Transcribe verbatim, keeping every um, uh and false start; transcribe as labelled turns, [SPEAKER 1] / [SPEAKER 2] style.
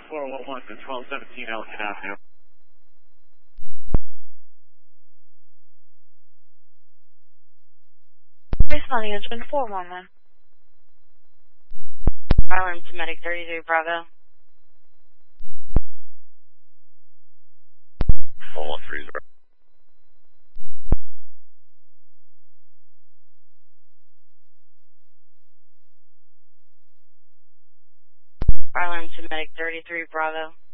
[SPEAKER 1] four one one to twelve seventeen Ellicott Avenue.
[SPEAKER 2] Responding engine four one one.
[SPEAKER 3] Alarm to Medic thirty-three Bravo.
[SPEAKER 1] four one three zero.
[SPEAKER 3] Alarm to Medic thirty-three Bravo.